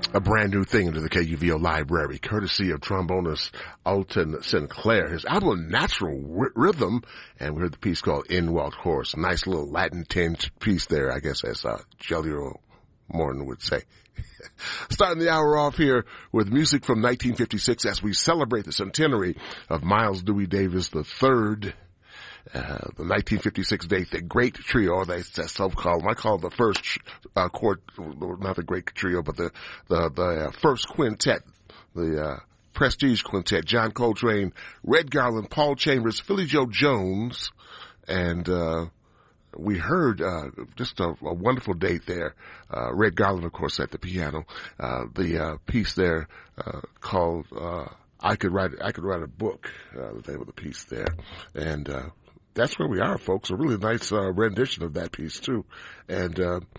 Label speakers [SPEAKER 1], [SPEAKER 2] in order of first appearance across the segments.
[SPEAKER 1] a brand new thing into the KUVO library, courtesy of trombonist Alton Sinclair. His album, Natural Rhythm, and we heard the piece called In Wild Horse. Nice little Latin tinged piece there, I guess, as Jelly Roll Morton would say. Starting the hour off here with music from 1956 as we celebrate the centenary of Miles Dewey Davis III. The 1956 date, the Great Trio, that's so-called. I call it the first chord, not the Great Trio, but the first quintet, the Prestige Quintet. John Coltrane, Red Garland, Paul Chambers, Philly Joe Jones, and we heard just a wonderful date there. Red Garland, of course, at the piano. The piece there called I Could Write a Book. The name of the piece there, and that's where we are, folks. A really nice rendition of that piece too, and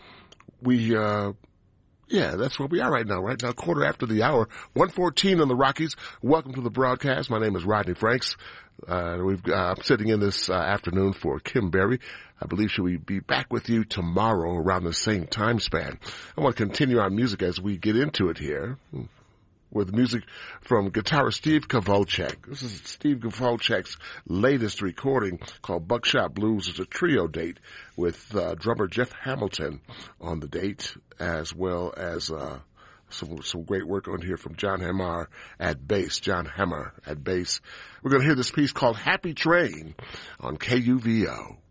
[SPEAKER 1] that's where we are right now. Right now, quarter after the hour, 1:14 on the Rockies. Welcome to the broadcast. My name is Rodney Franks. I'm sitting in this afternoon for Kim Berry. I believe she'll be back with you tomorrow around the same time span. I want to continue our music as we get into it here with music from guitarist Steve Kowalczyk. This is Steve Kowalczyk's latest recording called Buckshot Blues. It's a trio date with drummer Jeff Hamilton on the date, as well as some great work on here from John Hammer at bass. John Hammer at bass. We're going to hear this piece called Happy Train on KUVO.